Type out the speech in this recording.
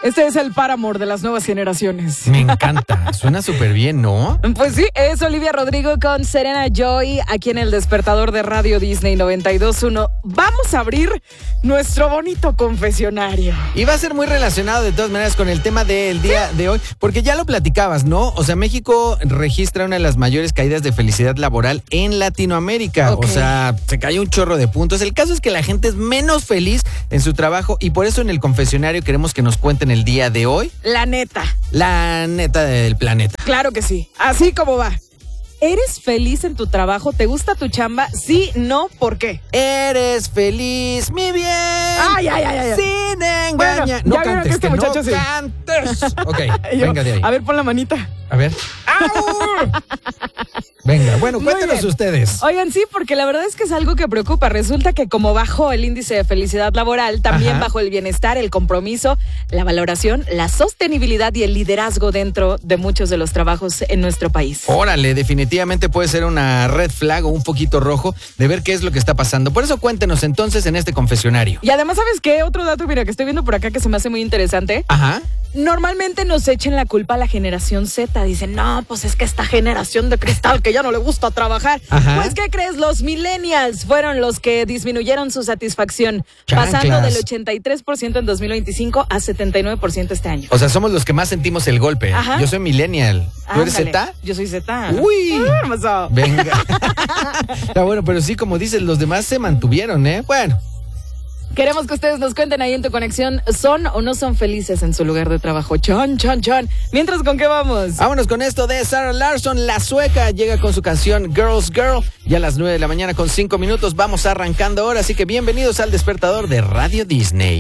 Este es el Paramore de las nuevas generaciones. Me encanta, suena súper bien, ¿no? Pues sí, es Olivia Rodrigo con Serena Joy aquí en el despertador de Radio Disney 92.1. Vamos a abrir nuestro bonito confesionario. Y va a ser muy relacionado de todas maneras con el tema del día de hoy, porque ya lo platicabas, ¿no? O sea, México registra una de las mayores caídas de felicidad laboral en Latinoamérica. Okay. O sea, se cayó un chorro de puntos. El caso es que la gente es menos feliz en su trabajo y por eso en el confesionario queremos que nos cuenten el día de hoy. La neta Del planeta. Claro que sí, así como va. ¿Eres feliz en tu trabajo? ¿Te gusta tu chamba? Sí, no, ¿por qué? Eres feliz, mi bien. Ay. Sin engañar. Bueno, ya no vieron cantes, que este que muchacho no sí. cantes. Ok, Yo, venga de ahí. A ver, pon la manita. A ver. Venga, bueno, Muy cuéntenos bien. ustedes. Oigan, sí, porque la verdad es que es algo que preocupa. Resulta que como bajó el índice de felicidad laboral, también Ajá. bajó el bienestar, el compromiso, la valoración, la sostenibilidad y el liderazgo dentro de muchos de los trabajos en nuestro país. Órale, definitivamente puede ser una red flag o un poquito rojo de ver qué es lo que está pasando. Por eso cuéntenos entonces en este confesionario. Y además, ¿sabes qué? Otro dato, mira, que estoy viendo por acá que se me hace muy interesante. Ajá. Normalmente nos echan la culpa a la generación Z. Dicen, no, pues es que esta generación de cristal que ya no le gusta trabajar. Ajá. Pues, ¿qué crees? Los millennials fueron los que disminuyeron su satisfacción, Chanclas. pasando del 83% en 2025 a 79% este año. O sea, somos los que más sentimos el golpe. Ajá. Yo soy millennial. ¿Tú eres Ándale. Z? Yo soy Z. Uy. Hermoso. Venga. Está bueno, pero sí, como dices, los demás se mantuvieron, ¿eh? Bueno. Queremos que ustedes nos cuenten ahí en tu conexión, ¿son o no son felices en su lugar de trabajo? Chan. Mientras, ¿con qué vamos? Vámonos con esto de Sarah Larsson, la sueca, llega con su canción Girls Girl. Ya a las 9 de la mañana con 5 minutos vamos arrancando ahora, así que bienvenidos al despertador de Radio Disney.